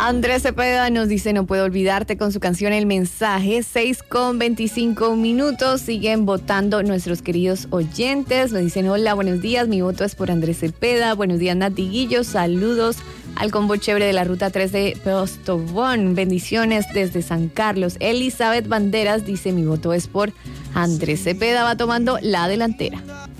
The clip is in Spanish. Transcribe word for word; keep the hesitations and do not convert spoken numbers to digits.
Andrés Cepeda nos dice, no puedo olvidarte con su canción El Mensaje. Seis con veinticinco minutos. Siguen votando nuestros queridos oyentes. Nos dicen, hola, buenos días. Mi voto es por Andrés Cepeda. Buenos días, Nati Guillo. Saludos al combo chévere de la ruta tres de Postobón. Bendiciones desde San Carlos. Elizabeth Banderas dice, mi voto es por Andrés Cepeda. Va tomando la delantera.